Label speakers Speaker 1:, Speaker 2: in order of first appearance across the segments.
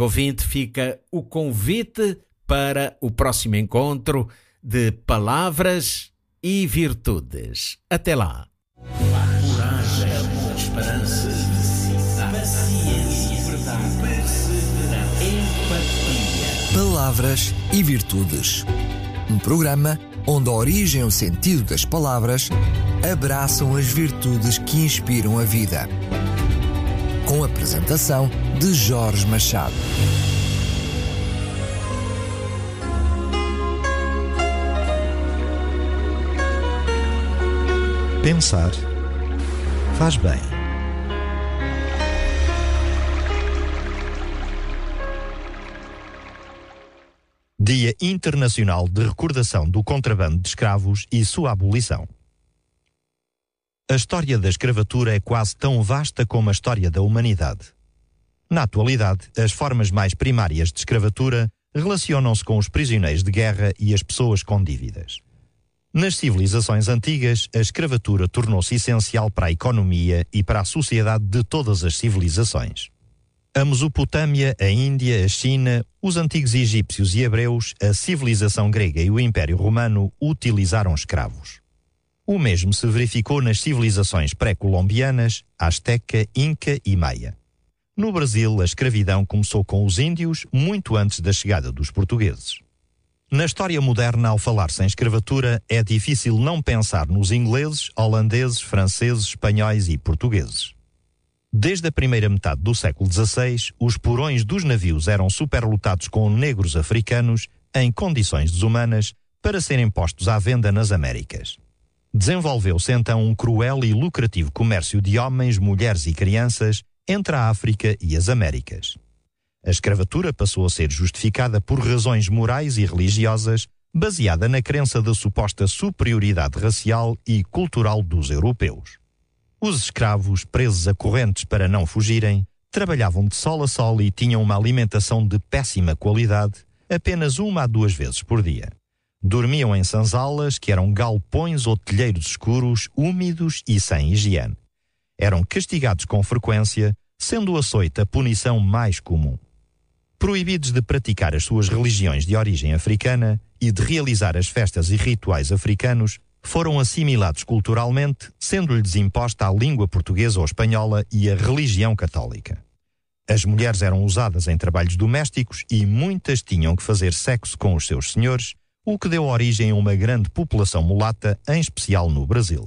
Speaker 1: amigo ouvinte, fica o convite para o próximo encontro de Palavras e Virtudes. Até lá.
Speaker 2: Coragem, amor, esperança, paciência, verdade, perseverança, empatia.
Speaker 3: Palavras e Virtudes. Um programa onde a origem e o sentido das palavras abraçam as virtudes que inspiram a vida. Com a apresentação de Jorge Machado.
Speaker 4: Pensar faz bem. Dia Internacional de Recordação do Contrabando de Escravos e sua abolição. A história da escravatura é quase tão vasta como a história da humanidade. Na atualidade, as formas mais primárias de escravatura relacionam-se com os prisioneiros de guerra e as pessoas com dívidas. Nas civilizações antigas, a escravatura tornou-se essencial para a economia e para a sociedade de todas as civilizações. A Mesopotâmia, a Índia, a China, os antigos egípcios e hebreus, a civilização grega e o Império Romano utilizaram escravos. O mesmo se verificou nas civilizações pré-colombianas, asteca, inca e maia. No Brasil, a escravidão começou com os índios muito antes da chegada dos portugueses. Na história moderna, ao falar-se em escravatura, é difícil não pensar nos ingleses, holandeses, franceses, espanhóis e portugueses. Desde a primeira metade do século XVI, os porões dos navios eram superlotados com negros africanos em condições desumanas para serem postos à venda nas Américas. Desenvolveu-se então um cruel e lucrativo comércio de homens, mulheres e crianças entre a África e as Américas. A escravatura passou a ser justificada por razões morais e religiosas, baseada na crença da suposta superioridade racial e cultural dos europeus. Os escravos, presos a correntes para não fugirem, trabalhavam de sol a sol e tinham uma alimentação de péssima qualidade, apenas 1 a 2 vezes por dia. Dormiam em sanzalas, que eram galpões ou telheiros escuros, úmidos e sem higiene. Eram castigados com frequência, sendo o açoite a punição mais comum. Proibidos de praticar as suas religiões de origem africana e de realizar as festas e rituais africanos, foram assimilados culturalmente, sendo-lhes imposta a língua portuguesa ou espanhola e a religião católica. As mulheres eram usadas em trabalhos domésticos e muitas tinham que fazer sexo com os seus senhores, o que deu origem a uma grande população mulata, em especial no Brasil.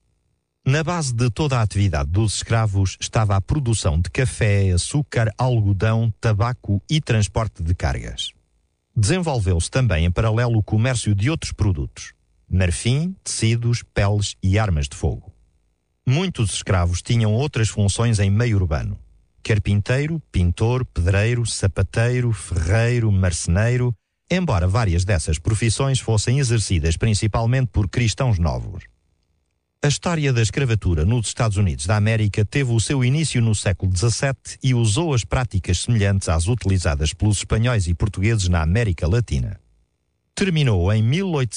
Speaker 4: Na base de toda a atividade dos escravos estava a produção de café, açúcar, algodão, tabaco e transporte de cargas. Desenvolveu-se também em paralelo o comércio de outros produtos: marfim, tecidos, peles e armas de fogo. Muitos escravos tinham outras funções em meio urbano: carpinteiro, pintor, pedreiro, sapateiro, ferreiro, marceneiro, embora várias dessas profissões fossem exercidas principalmente por cristãos novos. A história da escravatura nos Estados Unidos da América teve o seu início no século XVII e usou as práticas semelhantes às utilizadas pelos espanhóis e portugueses na América Latina. Terminou em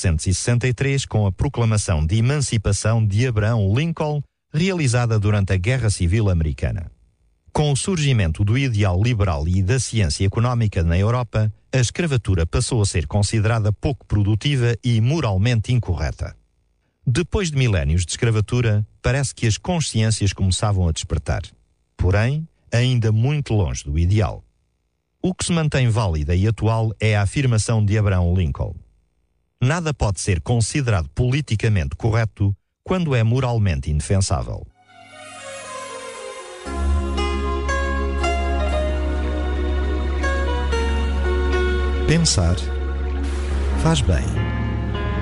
Speaker 4: 1863 com a proclamação de emancipação de Abraham Lincoln, realizada durante a Guerra Civil Americana. Com o surgimento do ideal liberal e da ciência económica na Europa, a escravatura passou a ser considerada pouco produtiva e moralmente incorreta. Depois de milénios de escravatura, parece que as consciências começavam a despertar. Porém, ainda muito longe do ideal. O que se mantém válida e atual é a afirmação de Abraham Lincoln: nada pode ser considerado politicamente correto quando é moralmente indefensável. Pensar faz bem.